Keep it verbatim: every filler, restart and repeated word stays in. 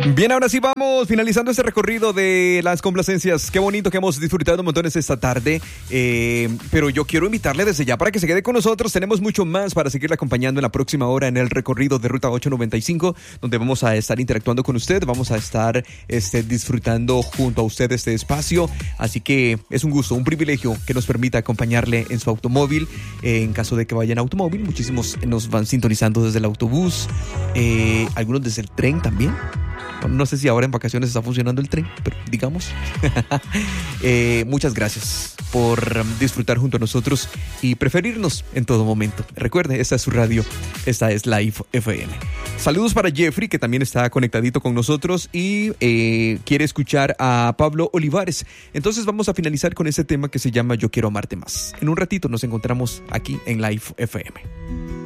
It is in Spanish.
Bien, ahora sí vamos finalizando este recorrido de las complacencias. Qué bonito que hemos disfrutado montones esta tarde. Eh, pero yo quiero invitarle desde ya para que se quede con nosotros. Tenemos mucho más para seguirle acompañando en la próxima hora en el recorrido de Ruta ochocientos noventa y cinco, donde vamos a estar interactuando con usted. Vamos a estar este, disfrutando junto a usted este espacio. Así que es un gusto, un privilegio que nos permita acompañarle en su automóvil. Eh, en caso de que vaya en automóvil, muchísimos nos van sintonizando desde el autobús. Eh, algunos desde el tren también. No sé si ahora en vacaciones está funcionando el tren, pero digamos. eh, muchas gracias por disfrutar junto a nosotros y preferirnos en todo momento. Recuerde, esta es su radio, esta es Live F M. Saludos para Jeffrey, que también está conectadito con nosotros y eh, quiere escuchar a Pablo Olivares. Entonces vamos a finalizar con ese tema que se llama Yo Quiero Amarte Más. En un ratito nos encontramos aquí en Live F M.